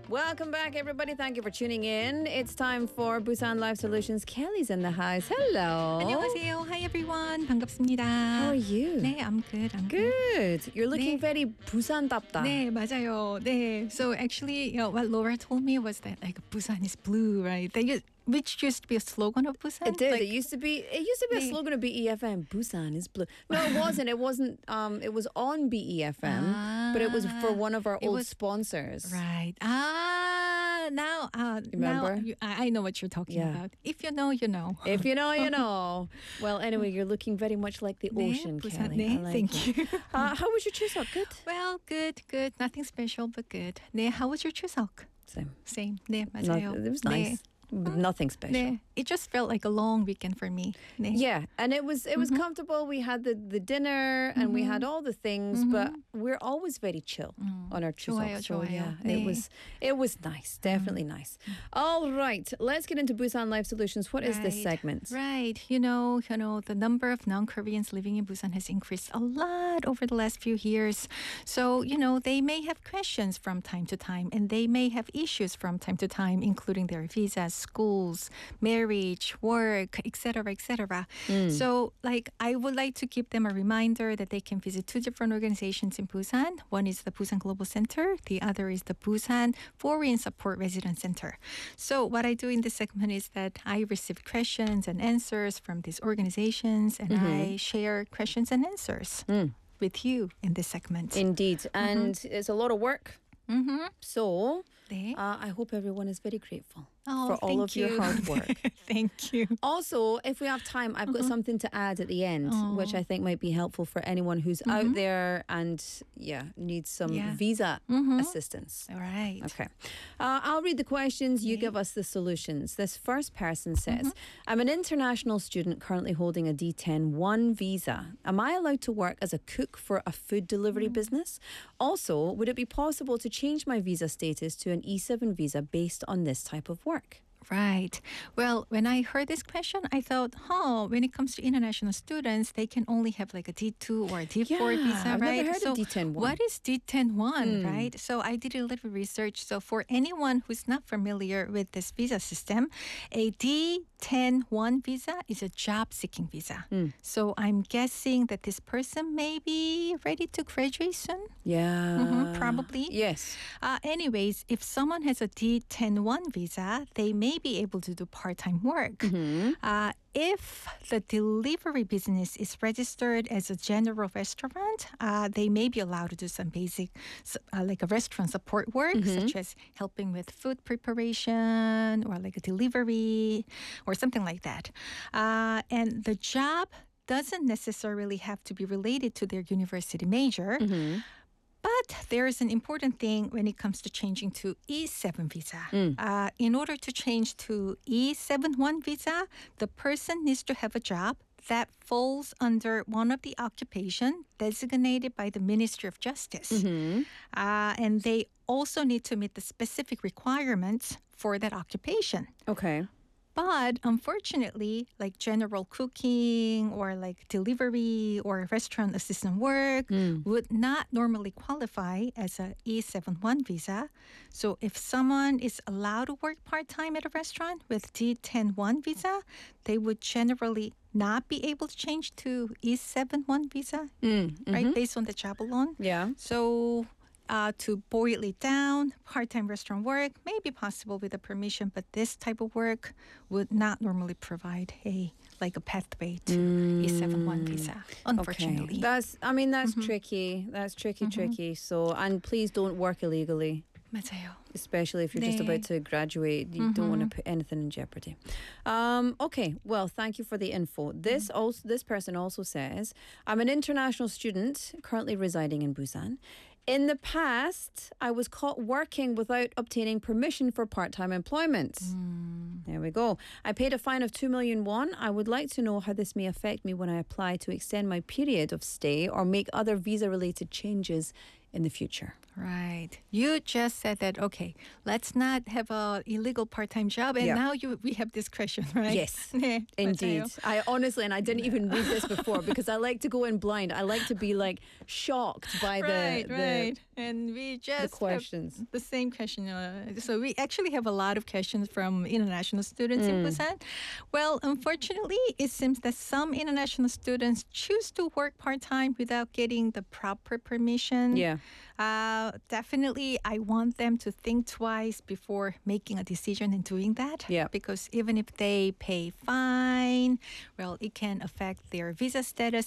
Welcome back, everybody. Thank you for tuning in. It's time for Busan Life Solutions. Kelly's in the house. Hello. 안녕하세요. Hi everyone. 반갑습니다. How are you? 네, I'm good. Good. You're looking 네. very 부산답다. 네, 맞아요. 네. So actually, what Laura told me was that like Busan is blue, right? Which used to be a slogan of Busan. It did. Like, It used to be a 네. slogan of BEFM. Busan is blue. No, it wasn't. It wasn't. It was on BEFM, but it was for one of our old sponsors. Right. Now, Remember? I know what you're talking Yeah. about. If you know, you know. If you know, you know. Well, anyway, you're looking very much like the 네, ocean, 부산, Kelly. 네, I like thank it. you. How was your Chuseok? Good. Well, good. Nothing special, but good. 네, how was your 추석? Same. Same. 네, 맞아요. It was 네. nice. Nothing special. 네. It just felt like a long weekend for me. 네. Yeah, and it was comfortable. We had the dinner and we had all the things, but we're always very chill on our Chuseok. 좋아요, So 좋아요. yeah, 네. it was nice, definitely nice. All right, let's get into Busan Life Solutions. What is this segment? Right. You know, the number of non-Koreans living in Busan has increased a lot over the last few years. So, they may have questions from time to time, and they may have issues from time to time, including their visas, schools, marriage, work, etc., etc. So, I would like to give them a reminder that they can visit two different organizations in Busan. One is the Busan Global Center. The other is the Busan Foreign Support Resident Center. So, what I do in this segment is that I receive questions and answers from these organizations, and I share questions and answers with you in this segment. Indeed, and it's a lot of work. So 네. I hope everyone is very grateful Oh, for all of thank your you. hard work. Thank you. Also, if we have time, I've got something to add at the end, which I think might be helpful for anyone who's out there and needs some visa assistance. All right. Okay. I'll read the questions. You give us the solutions. This first person says, I'm an international student currently holding a D10-1 visa. Am I allowed to work as a cook for a food delivery business? Also, would it be possible to change my visa status to an E7 visa based on this type of work? Right. Well, when I heard this question, I thought, when it comes to international students, they can only have like a D2 or a D4 visa, I've right? never heard of D10-1. What is D10-1, right? So I did a little research. So for anyone who's not familiar with this visa system, a D10-1 visa is a job-seeking visa. So I'm guessing that this person may be ready to graduate soon. Yeah. Probably. Yes. Anyways, if someone has a D10-1 visa, they may be able to do part-time work. If the delivery business is registered as a general restaurant, they may be allowed to do some basic, like a restaurant support work, such as helping with food preparation or like a delivery or something like that. And the job doesn't necessarily have to be related to their university major. But there is an important thing when it comes to changing to E7 visa. In order to change to E71 visa, the person needs to have a job that falls under one of the occupation designated by the Ministry of Justice. And they also need to meet the specific requirements for that occupation. Okay. But unfortunately, like general cooking or like delivery or restaurant assistant work would not normally qualify as a E71 visa. So if someone is allowed to work part-time at a restaurant with D10-1 visa, they would generally not be able to change to E71 visa, right? Based on the job alone. Yeah. So to boil it down, part-time restaurant work may be possible with a permission, but this type of work would not normally provide a pathway to E71 visa, unfortunately. Okay. That's tricky. That's tricky. So, and please don't work illegally. 맞아요. Especially if you're just 네. about to graduate. You don't want to put anything in jeopardy. Okay, well, thank you for the info. This person also says, I'm an international student currently residing in Busan. In the past, I was caught working without obtaining permission for part-time employment. There we go. I paid a fine of 2 million won. I would like to know how this may affect me when I apply to extend my period of stay or make other visa-related changes in the future. Right. You just said that, okay, let's not have a illegal part-time job. And now we have this question, right? Yes, 네, indeed. 맞아요. I honestly, and I didn't even read this before because I like to go in blind. I like to be like shocked by Right. And we just The questions. have the same question. So we actually have a lot of questions from international students in Busan. Well, unfortunately, it seems that some international students choose to work part-time without getting the proper permission. Yeah. Definitely, I want them to think twice before making a decision and doing that. Yeah. Because even if they pay fine, well, it can affect their visa status